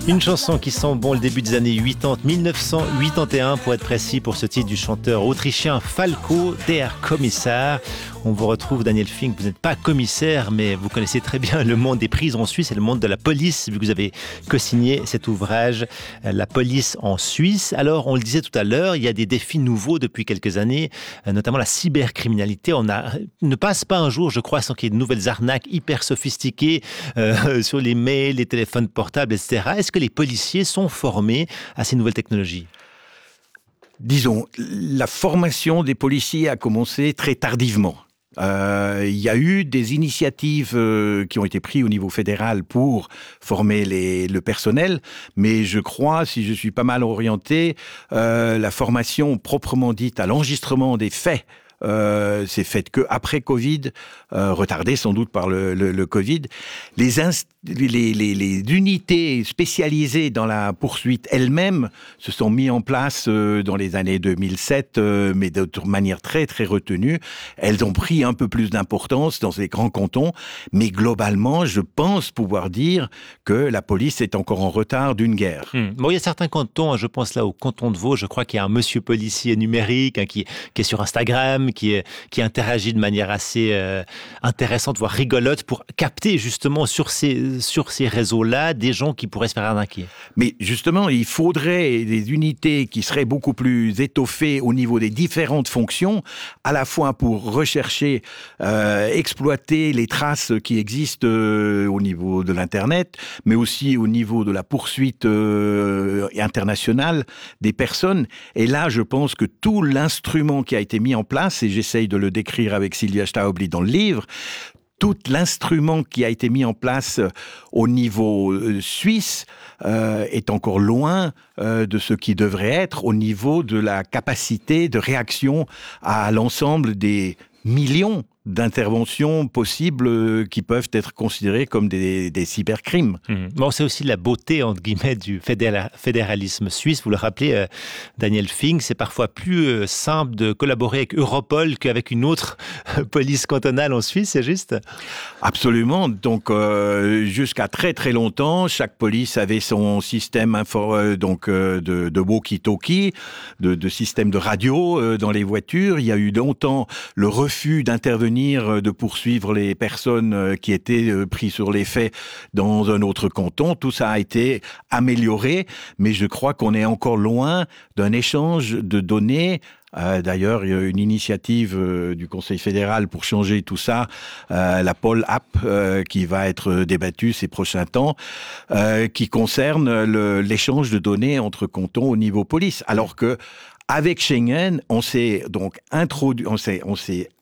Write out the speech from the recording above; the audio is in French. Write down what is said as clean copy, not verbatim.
Une chanson qui sent bon le début des années 80, 1981 pour être précis, pour ce titre du chanteur autrichien Falco, Der Kommissar. On vous retrouve, Daniel Fink, vous n'êtes pas commissaire, mais vous connaissez très bien le monde des prisons suisses et le monde de la police, vu que vous avez co-signé cet ouvrage, La police en Suisse. Alors, on le disait tout à l'heure, il y a des défis nouveaux depuis quelques années, notamment la cybercriminalité. Ne passe pas un jour, je crois, sans qu'il y ait de nouvelles arnaques hyper sophistiquées sur les mails, les téléphones portables, etc. Est-ce que les policiers sont formés à ces nouvelles technologies ? Disons, la formation des policiers a commencé très tardivement. Il y a eu des initiatives qui ont été prises au niveau fédéral pour former le personnel, mais je crois, si je suis pas mal orienté, la formation proprement dite à l'enregistrement des faits, c'est fait qu'après Covid, retardé sans doute par le Covid, les unités spécialisées dans la poursuite elles-mêmes se sont mis en place dans les années 2007, mais de manière très très retenue. Elles ont pris un peu plus d'importance dans ces grands cantons, mais globalement, je pense pouvoir dire que la police est encore en retard d'une guerre. Bon, il y a certains cantons, je pense là au canton de Vaud, je crois qu'il y a un monsieur policier numérique qui est sur Instagram, qui interagit de manière assez intéressante, voire rigolote, pour capter justement sur ces réseaux-là des gens qui pourraient se faire arnaquer. Mais justement, il faudrait des unités qui seraient beaucoup plus étoffées au niveau des différentes fonctions, à la fois pour rechercher, exploiter les traces qui existent au niveau de l'Internet, mais aussi au niveau de la poursuite internationale des personnes. Et là, je pense que tout l'instrument qui a été mis en place, et j'essaye de le décrire avec Sylvia Staubli dans le livre, tout l'instrument qui a été mis en place au niveau suisse est encore loin de ce qui devrait être au niveau de la capacité de réaction à l'ensemble des millions d'interventions possibles qui peuvent être considérées comme des cybercrimes. Bon, c'est aussi la beauté, entre guillemets, du fédéralisme suisse. Vous le rappelez, Daniel Fink, c'est parfois plus simple de collaborer avec Europol qu'avec une autre police cantonale en Suisse, c'est juste ? Absolument. Donc, jusqu'à très très longtemps, chaque police avait son système de walkie-talkie, de système de radio dans les voitures. Il y a eu longtemps le refus d'intervenir, de poursuivre les personnes qui étaient prises sur les faits dans un autre canton. Tout ça a été amélioré, mais je crois qu'on est encore loin d'un échange de données. D'ailleurs, il y a une initiative du Conseil fédéral pour changer tout ça, la Pol App, qui va être débattue ces prochains temps, qui concerne l'échange de données entre cantons au niveau police. Alors que avec Schengen, on s'est